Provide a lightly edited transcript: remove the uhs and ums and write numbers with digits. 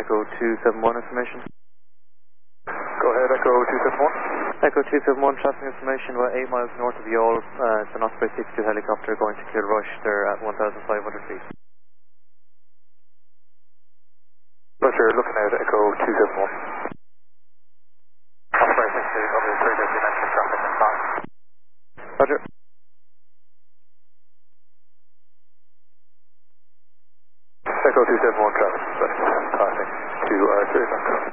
Echo 271 information. Go ahead, Echo 271. Echo 271, traffic information, we're 8 miles north of Youghal. It's an Osprey 62 helicopter going to Kilrush. They're at 1,500 feet. Roger, looking at Echo 271. Osprey 62 over the 350 mentioned traffic and time. Roger. Echo 271 traffic, passing to 3 Echo.